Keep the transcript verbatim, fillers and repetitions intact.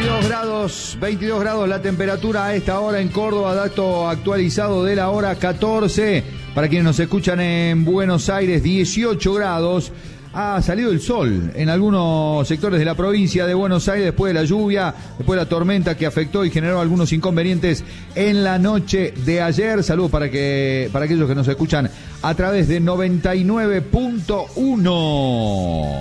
veintidós grados, veintidós grados la temperatura a esta hora en Córdoba, dato actualizado de la hora catorce. Para quienes nos escuchan en Buenos Aires, dieciocho grados. Ha salido el sol en algunos sectores de la provincia de Buenos Aires después de la lluvia, después de la tormenta que afectó y generó algunos inconvenientes en la noche de ayer. Saludos para que para aquellos que nos escuchan a través de noventa y nueve punto uno.